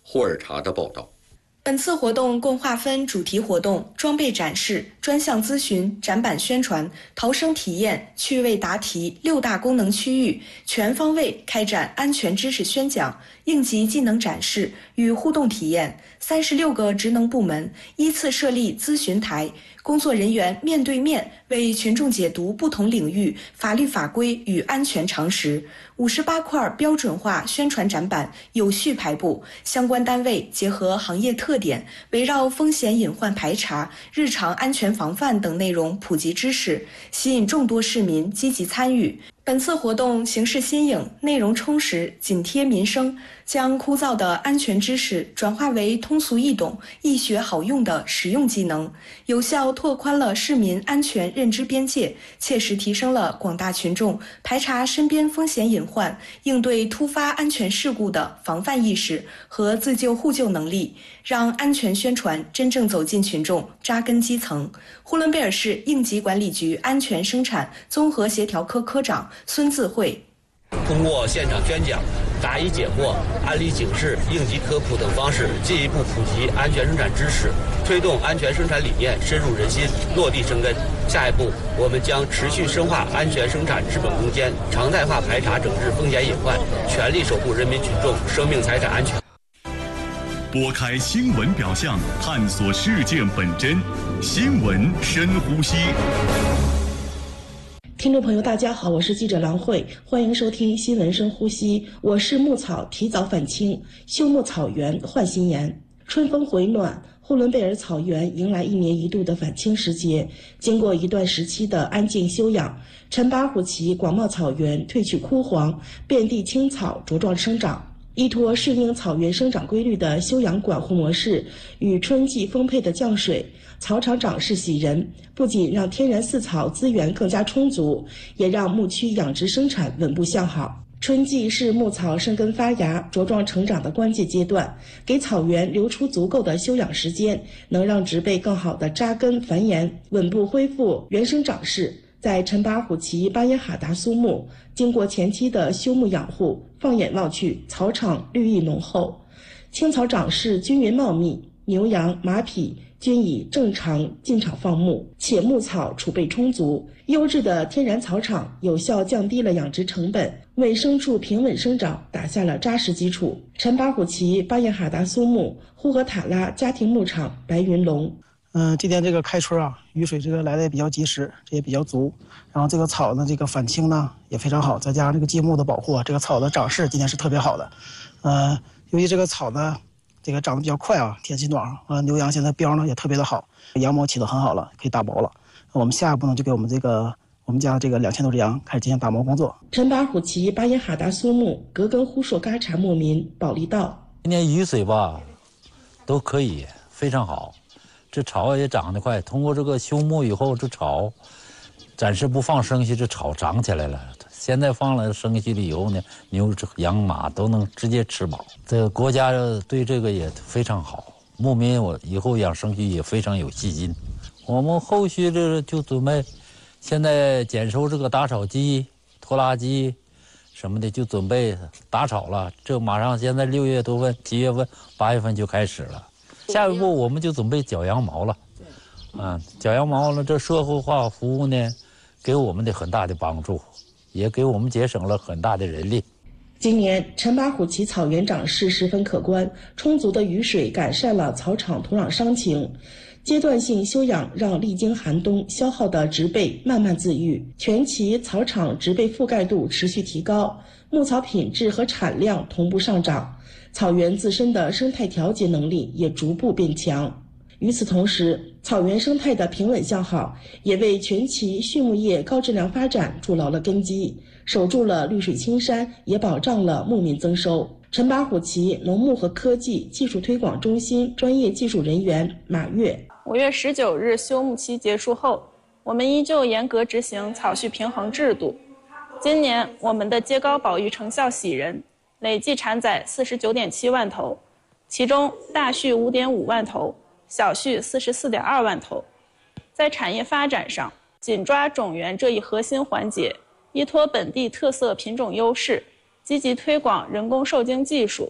霍尔查的报道。 本次活动共划分主题活动、装备展示、专项咨询、展板宣传、逃生体验、趣味答题6大功能区域，全方位开展安全知识宣讲、应急技能展示与互动体验。36个职能部门依次设立咨询台，工作人员面对面为群众解读不同领域法律法规与安全常识。58块标准化宣传展板有序排布，相关单位结合行业特点，围绕风险隐患排查、日常安全防范等内容普及知识，吸引众多市民积极参与。本次活动形式新颖，内容充实，紧贴民生，将枯燥的安全知识转化为通俗易懂、易学好用的实用技能，有效拓宽了市民安全认知边界，切实提升了广大群众排查身边风险隐患、应对突发安全事故的防范意识和自救互救能力，让安全宣传真正走进群众，扎根基层。呼伦贝尔市应急管理局安全生产综合协调科科长孙自慧， 通过现场宣讲、答疑解惑、案例警示、应急科普等方式，进一步普及安全生产知识，推动安全生产理念深入人心、落地生根。下一步，我们将持续深化安全生产治本攻坚，常态化排查整治风险隐患，全力守护人民群众生命财产安全。 拨开新闻表象，探索事件本真，新闻深呼吸。 听众朋友大家好，我是记者郎慧，欢迎收听新闻深呼吸。我市牧草提早返青，休牧草原换新颜。春风回暖，呼伦贝尔草原迎来1年1度的返青时节。经过一段时期的安静休养，陈巴虎旗广袤草原褪去枯黄，遍地青草茁壮生长。依托顺应草原生长规律的休养管护模式与春季丰沛的降水，草场长势喜人，不仅让天然饲草资源更加充足，也让牧区养殖生产稳步向好。春季是牧草生根发芽、茁壮成长的关键阶段，给草原留出足够的休养时间，能让植被更好的扎根繁衍，稳步恢复原生长势。在陈巴虎旗巴耶哈达苏木，经过前期的休牧养护，放眼望去，草场绿意浓厚，青草长势均匀茂密，牛羊马匹均已正常进场放牧，且牧草储备充足。优质的天然草场有效降低了养殖成本，为牲畜平稳生长打下了扎实基础。陈巴虎旗巴耶哈达苏木呼和塔拉家庭牧场白云龙。 今天这个开春啊，雨水这个来的也比较及时，这也比较足。然后这个草呢，这个返青呢也非常好，再加上这个季牧的保护啊，这个草的长势今天是特别好的。由于这个草呢，这个长得比较快啊，天气暖和，牛羊现在膘呢也特别的好，羊毛起得很好了，可以打毛了。我们下一步呢，就给我们家这个2000多只羊开始进行打毛工作。 陈巴虎旗巴耶哈达苏木格根呼硕嘎查牧民保利道， 今年雨水吧，都可以非常好。这草也长得快，通过这个休牧以后，这草暂时不放生息，这草长起来了。现在放了生息了以后呢，牛羊马都能直接吃饱。这个国家对这个也非常好，牧民我以后养生息也非常有信心。我们后续这就准备，现在减收这个打草机、拖拉机什么的，就准备打草了。这马上现在6月多份、7月份、8月份就开始了。下一步我们就准备绞羊毛了，绞羊毛了，这社会化服务呢，给我们的很大的帮助，也给我们节省了很大的人力。 今年陈巴虎旗草原长势十分可观，充足的雨水改善了草场土壤伤情，阶段性休养让历经寒冬消耗的植被慢慢自愈，全旗草场植被覆盖度持续提高，牧草品质和产量同步上涨。草原自身的生态调节能力也逐步变强。与此同时，草原生态的平稳向好也为全旗畜牧业高质量发展筑牢了根基，守住了绿水青山，也保障了牧民增收。陈巴虎旗农牧和科技技术推广中心专业技术人员马月 ：5月19日休牧期结束后，我们依旧严格执行草畜平衡制度。今年我们的秸秆保育成效喜人，累计产崽49.7万头，其中大畜5.5万头，小畜44.2万头。在产业发展上，紧抓种源这一核心环节，依托本地特色品种优势，积极推广人工受精技术，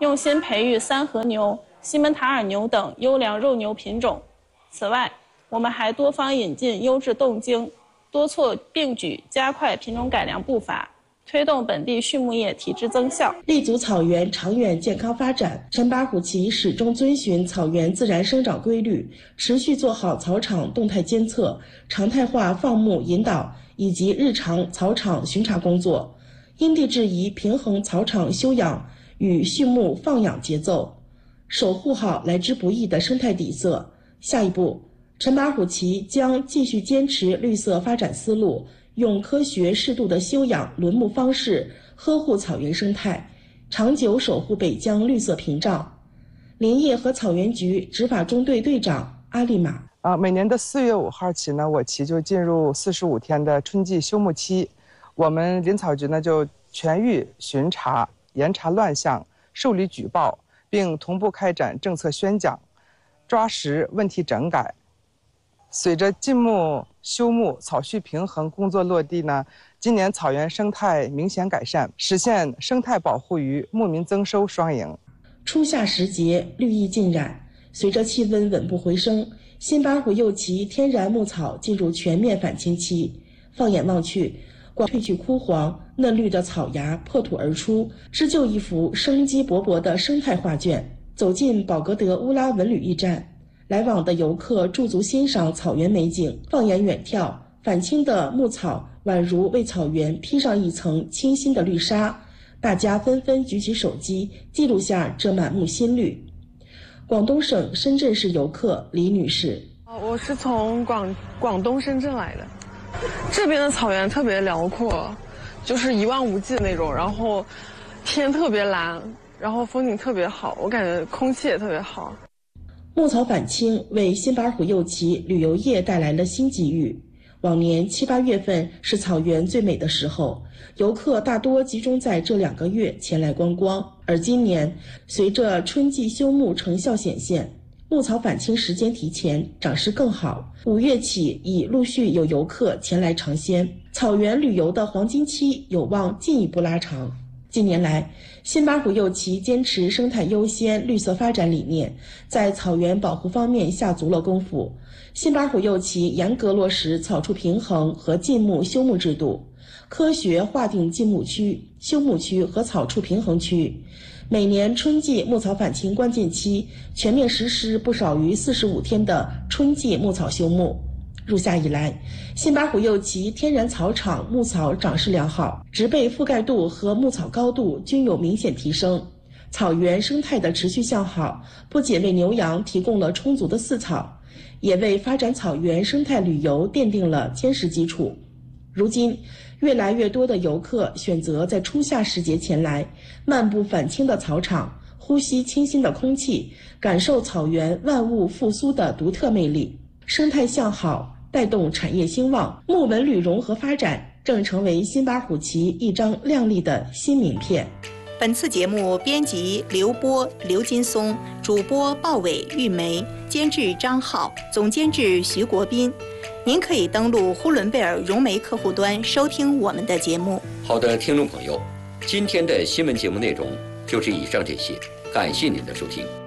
用心培育三和牛、西门塔尔牛等优良肉牛品种。此外，我们还多方引进优质冻精，多措并举，加快品种改良步伐，推动本地畜牧业体质增效， 立足草原长远健康发展。陈拔虎旗始终遵循草原自然生长规律，持续做好草场动态监测、常态化放牧引导以及日常草场巡查工作，因地制宜平衡草场休养与畜牧放养节奏，守护好来之不易的生态底色。下一步，陈拔虎旗将继续坚持绿色发展思路，用科学适度的休养轮牧方式呵护草原生态，长久守护北疆绿色屏障。林业和草原局执法中队队长阿丽玛。 每年的4月5号起呢，我旗就进入45天的春季休牧期。我们林草局呢就全域巡查、严查乱象、受理举报，并同步开展政策宣讲，抓实问题整改。随着禁牧、休牧、草畜平衡工作落地呢，今年草原生态明显改善，实现生态保护与牧民增收双赢。 初夏时节，绿意浸染，随着气温稳步回升，新拔虎幼旗天然牧草进入全面返青期。放眼望去，褪去枯黄，嫩绿的草芽破土而出，织就一幅生机勃勃的生态画卷。走进宝格德乌拉文旅驿站，来往的游客驻足欣赏草原美景。放眼远眺，返青的牧草宛如为草原披上一层清新的绿纱，大家纷纷举起手机记录下这满目新绿。广东省深圳市游客李女士： 我是从广东深圳来的，这边的草原特别辽阔，就是一望无际的那种，然后天特别蓝，然后风景特别好，我感觉空气也特别好。 牧草返青为新拔虎幼旗旅游业带来了新机遇。往年7、8月份是草原最美的时候，游客大多集中在这2个月前来观光。而今年，随着春季休牧成效显现，牧草返青时间提前，长势更好。5月起已陆续有游客前来尝鲜，草原旅游的黄金期有望进一步拉长。近年来，新拔虎幼旗坚持生态优先、绿色发展理念，在草原保护方面下足了功夫。新拔虎幼旗严格落实草畜平衡和禁牧休牧制度，科学划定禁牧区、休牧区和草畜平衡区。每年春季牧草返青关键期，全面实施不少于45天的春季牧草休牧。入夏以来，新拔虎幼旗天然草场牧草长势良好，植被覆盖度和牧草高度均有明显提升。草原生态的持续向好，不仅为牛羊提供了充足的饲草，也为发展草原生态旅游奠定了坚实基础。如今，越来越多的游客选择在初夏时节前来，漫步返青的草场，呼吸清新的空气，感受草原万物复苏的独特魅力。生态向好，带动产业兴旺，牧文旅融合发展正成为新拔虎旗一张亮丽的新名片。 本次节目编辑刘波、刘金松，主播鲍伟、玉梅，监制张浩，总监制徐国斌。您可以登录呼伦贝尔融媒客户端收听我们的节目。 好的，听众朋友，今天的新闻节目内容就是以上这些，感谢您的收听。